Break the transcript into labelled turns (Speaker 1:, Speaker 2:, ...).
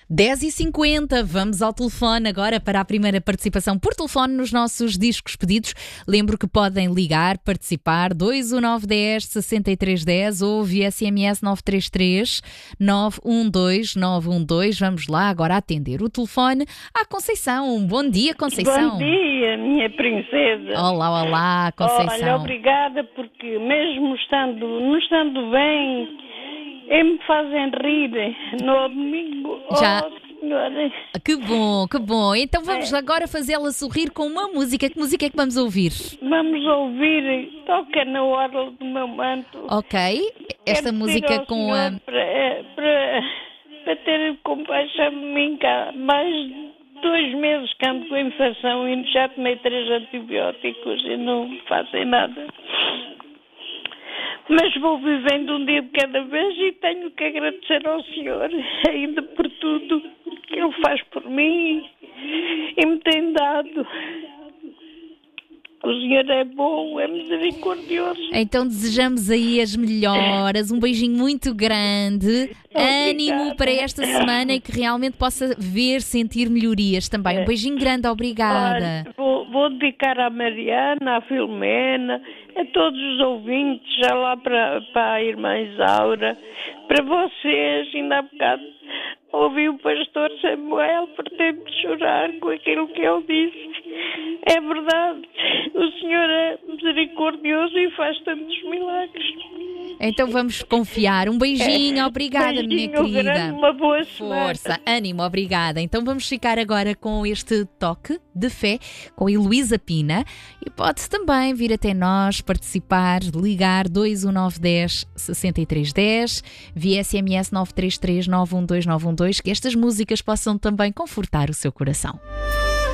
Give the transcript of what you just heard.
Speaker 1: 10h50, vamos ao telefone agora para a primeira participação por telefone nos nossos discos pedidos. Lembro que podem ligar, participar, 21910 6310 ou via SMS 933 912 912. Vamos lá agora atender o telefone à Conceição. Bom dia, Conceição.
Speaker 2: Bom dia, minha princesa.
Speaker 1: Olá, olá, Conceição.
Speaker 2: Olha, obrigada, porque mesmo não estando bem, me fazem rir no domingo.
Speaker 1: Já.
Speaker 2: Oh, senhora.
Speaker 1: Que bom, que bom. Então vamos agora fazê-la sorrir com uma música. Que música é que vamos ouvir?
Speaker 2: Vamos ouvir Toca na Orla do Meu Manto.
Speaker 1: Ok, esta
Speaker 2: Quero
Speaker 1: música
Speaker 2: pedir ao
Speaker 1: com
Speaker 2: senhor
Speaker 1: a...
Speaker 2: para ter compaixão de mim, cá. Mais de 2 meses que ando com infecção e já tomei 3 antibióticos e não fazem nada. Mas vou vivendo um dia de cada vez e tenho que agradecer ao Senhor ainda por tudo que Ele faz por mim e me tem dado. O Senhor é bom, é misericordioso.
Speaker 1: Então desejamos aí as melhoras, um beijinho muito grande,
Speaker 2: Obrigada.
Speaker 1: ânimo para esta semana e que realmente possa ver, sentir melhorias também. Um beijinho grande, obrigada.
Speaker 2: Olha, vou dedicar à Mariana, à Filomena, a todos os ouvintes, já lá para a irmã Isaura, para vocês, ainda há bocado ouvi o pastor Samuel por ter de chorar com aquilo que ele disse. É verdade, o Senhor é misericordioso e faz tantos milagres.
Speaker 1: Então vamos confiar. Um beijinho, obrigada, minha querida.
Speaker 2: Grande, uma boa semana.
Speaker 1: Força, ânimo, obrigada. Então vamos ficar agora com este toque de fé com a Heloísa Pina e pode também vir até nós participar, ligar 21910 6310 via SMS 933 912 912, que estas músicas possam também confortar o seu coração.